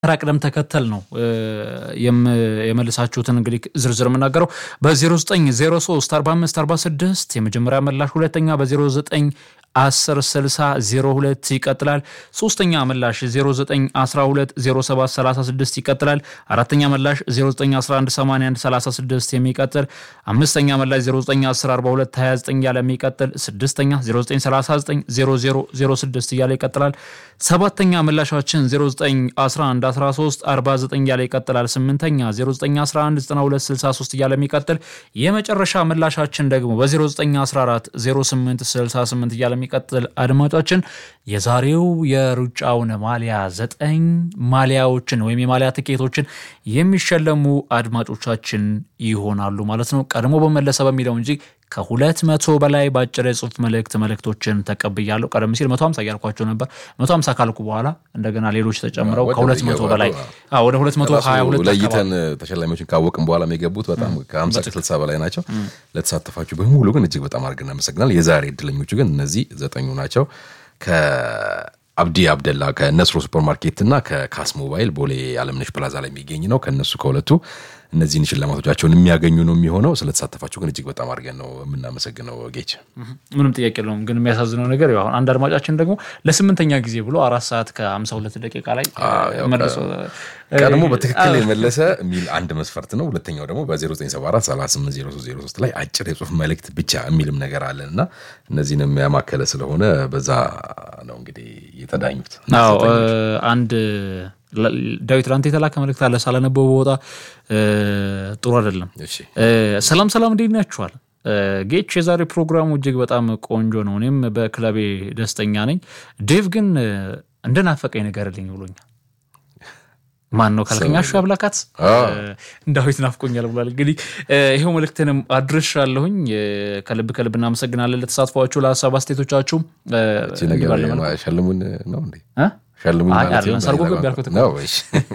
ተራቅደም ተከተል ነው የመልሳችሁትን እንግዲህ ዝርዝር መናገረው በ0903 45 46 የመጀመሪያ ምላሽ ሁለተኛ በ09 1060 ይቀጥላል ሶስተኛ ምላሽ 0912 0736 ይቀጥላል አራተኛ ምላሽ 09118136 የሚቀጥል አምስተኛ ምላሽ 091042 29 ያለ የሚቀጥል ስድስተኛ 09390006 ያለ ይቀጥላል ሰባተኛ ምላሻችን 091113 49 ያለ ይቀጥላል ስምንተኛ 09119263 ያለ የሚቀጥል የመጨረሻ ምላሻችን ደግሞ በ0914 0868 ያለ የሚቀጥል አድማጫችን የዛሬው የሩጫውን ማሊያ 9 ማሊያዎችን ወይም የማሊያ ትኬቶችን የሚሸለሙ አድማጮቻችን ይሆናሉ ማለት ነው ቀድሞ በመለሰ በሚለው እንጂ ከ200 በላይ ባጭር የጽሁፍ መልእክቶችን ተቀብያለሁ ቀደም ሲል 150 ያልኳቸው ነበር 150 ካልኩ በኋላ እንደገና ሌሎች ተጨምረው ከ200 በላይ ወደ 222 ለይተን ተሸላሚዎችን ካወቅን በኋላ የሚገቡት በጣም ከ50 60 በላይ ናቸው ለተሳተፋችሁ በሙሉ ግን እጅግ በጣም አድርገን እናመሰግናለን የዛሬ እድለኞቹ ግን እነዚህ 9 ናቸው ከአብዲ አብደላ ከነስሮ ሱፐርማርኬት እና ከካስ ሞባይል ቦሌ አለምነሽ ፕላዛ ላይ የሚገኝ ነው ከነሱ ከሁለቱ እነዚህን ሽልማቶቻቸውን የሚያገኙ ነው የሚሆነው ስለተሳተፋችሁ ግን እጅግ በጣም አድርገን ነው የምናመሰግነው ጌች ምንም ጥያቄ የለውም ግን የሚያሳዝነው ነገር ያው አንድ አድማጫችን ደግሞ ለ8ኛ ጊዜ ብሎ 4 ሰዓት ከ52 ደቂቃ ላይ መልሶ ቀድሞ በትክክል የመለሰ ሚል አንድ መስፈርት ነው ሁለተኛው ደግሞ በ0974 380303 ላይ አጭር የጽሁፍ መልእክት ብቻ የሚልም ነገር አለና እነዚህንም ያማከለ ስለሆነ በዛ ነው እንግዲህ የተዳኙት አንድ ዳዊት ላንተ የተላከ መልእክት አለ ሳላነበው ወጣ ጥሩ አይደለም ሰላም እንዴት ናችኋል ጌች የዛሬ ፕሮግራሙ እጅግ በጣም ቆንጆ ነው እኔም በክለቤ ደስተኛ ነኝ ዴቭ ግን እንደናፈቀኝ ነገርልኝ ብሎኛል ማን ነው ካልከኛሽ ያብላካት ዳዊት ናፍቆኛል ብሏል እንግዲህ ይሄው መልእክትንም አድርሻለሁኝ ከልብ እናመሰግናለን ለተሳትፏችሁ ለሐሳብ አስተያየቶቻችሁ ሸልሙን ነው እንዴ ሸልሙን ማለት ነው ሰርጎ ገብ ያልኩት ነው እሺ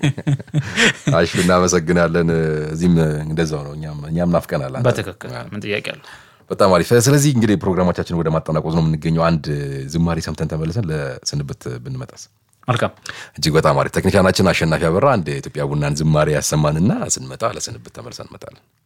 አሽ እናመሰግናለን እዚህም እንደዛው ነው እኛም ናፍቀናል በትክክል ምን ጥያቄ አለ በጣም አሪፍ ስለዚህ እንግዲህ ፕሮግራማችን ወደ ማጠናቀቅ ነው የምንገኘው አንድ ዝማሬ ሰምተን ተመልሰን ለስንብት ብንመጣስ መልካም እጅግ በጣም አሪፍ ቴክኒሻናችን አሸናፊ አበራ አንድ ኢትዮጵያ ቡናን ዝማሬ ያሰማንና ስንመጣ ለስንብት ተመልሰን እንመጣለን